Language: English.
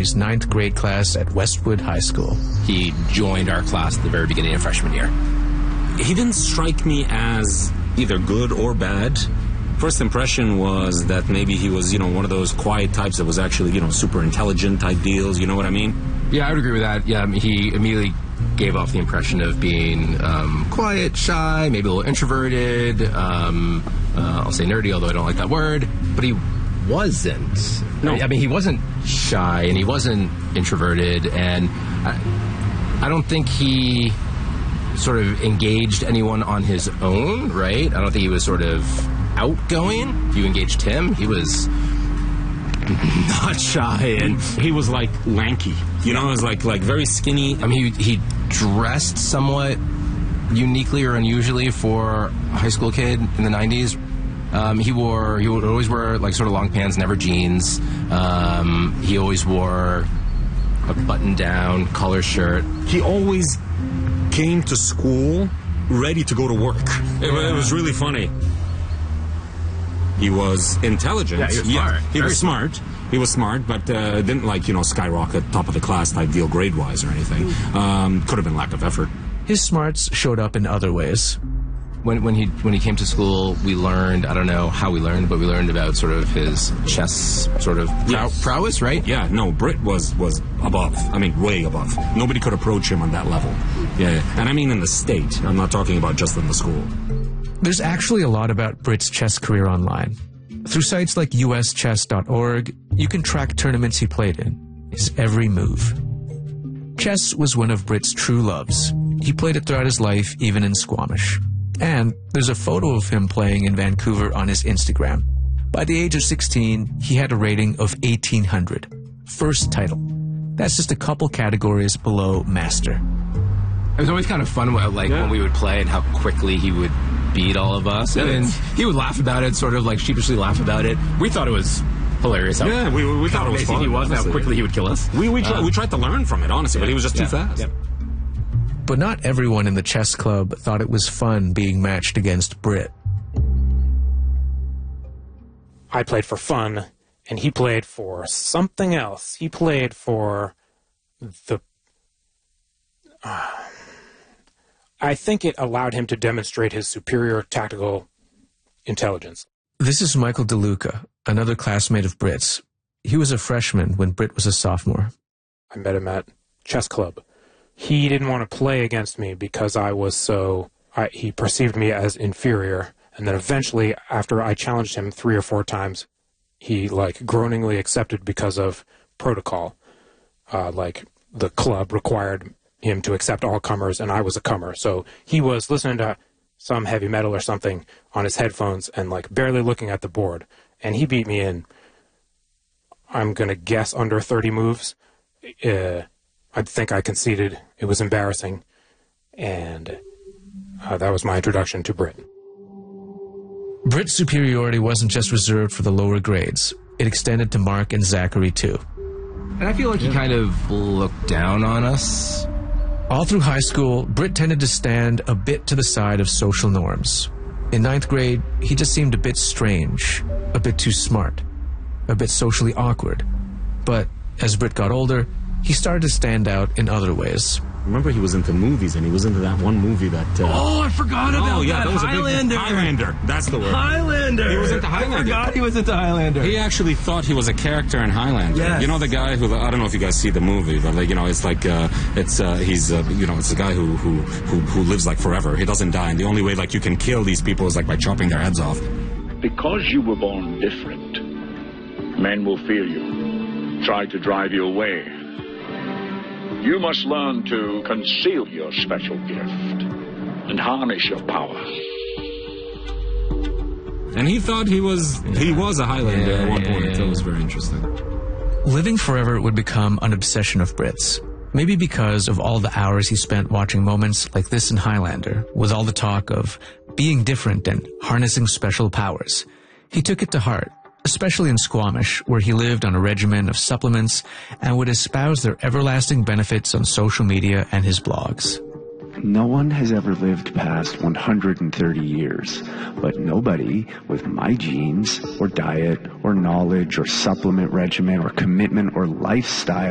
Zachary's 9th grade class at Westwood High School. He joined our class at the very beginning of freshman year. He didn't strike me as either good or bad. First impression was that maybe he was, one of those quiet types that was actually, super intelligent type deals, you know what I mean? Yeah, I would agree with that. Yeah, he immediately gave off the impression of being quiet, shy, maybe a little introverted. I'll say nerdy, although I don't like that word. But he wasn't. No. I mean, he wasn't shy, and he wasn't introverted, and I don't think he sort of engaged anyone on his own, right? I don't think he was sort of outgoing. If you engaged him, he was not shy, and he was like lanky, it was like very skinny. I mean, he dressed somewhat uniquely or unusually for a high school kid in the 90s. He would always wear like sort of long pants, never jeans. He always wore a button-down collar shirt. He always came to school ready to go to work. It was really funny. He was intelligent. Yeah, he was smart. He was smart, but didn't skyrocket top of the class type deal grade-wise or anything. Could have been lack of effort. His smarts showed up in other ways. When he came to school, we learned, I don't know how we learned, but we learned about sort of his chess sort of prowess, right? Yeah, no, Britt was above. I mean, way above. Nobody could approach him on that level. Yeah, and I mean in the state. I'm not talking about just in the school. There's actually a lot about Britt's chess career online. Through sites like uschess.org, you can track tournaments he played in, his every move. Chess was one of Britt's true loves. He played it throughout his life, even in Squamish. And there's a photo of him playing in Vancouver on his Instagram. By the age of 16, he had a rating of 1800. First title. That's just a couple categories below master. It was always kind of fun when we would play and how quickly he would beat all of us. And he would laugh about it, sort of like sheepishly laugh about it. We thought it was hilarious. We thought it was fun. He was, how quickly he would kill us. We tried to learn from it, honestly, but he was just too fast. Yeah. But not everyone in the chess club thought it was fun being matched against Britt. I played for fun, and he played for something else. He played for the... I think it allowed him to demonstrate his superior tactical intelligence. This is Michael DeLuca, another classmate of Britt's. He was a freshman when Britt was a sophomore. I met him at chess club. He didn't want to play against me because I was he perceived me as inferior. And then eventually, after I challenged him 3 or 4 times, he, groaningly accepted because of protocol. The club required him to accept all comers, and I was a comer. So he was listening to some heavy metal or something on his headphones and, barely looking at the board. And he beat me in, I'm going to guess, under 30 moves. I think I conceded. It was embarrassing. And that was my introduction to Britt. Britt's superiority wasn't just reserved for the lower grades. It extended to Mark and Zachary, too. And I feel like he kind of looked down on us. All through high school, Britt tended to stand a bit to the side of social norms. In 9th grade, he just seemed a bit strange, a bit too smart, a bit socially awkward. But as Britt got older, he started to stand out in other ways. Remember, he was into movies, and he was into that one movie that... I forgot about that was Highlander. Highlander, that's the word. Highlander. He was into Highlander. I forgot he was into Highlander. He actually thought he was a character in Highlander. Yes. You know the guy who... I don't know if you guys see the movie, but, it's like... it's a guy who lives, forever. He doesn't die, and the only way, you can kill these people is, by chopping their heads off. Because you were born different, men will fear you, try to drive you away. You must learn to conceal your special gift and harness your power. And he thought he was a Highlander at one point. That was very interesting. Living forever would become an obsession of Britt's. Maybe because of all the hours he spent watching moments like this in Highlander, with all the talk of being different and harnessing special powers. He took it to heart, especially in Squamish, where he lived on a regimen of supplements and would espouse their everlasting benefits on social media and his blogs. No one has ever lived past 130 years, but nobody with my genes or diet or knowledge or supplement regimen or commitment or lifestyle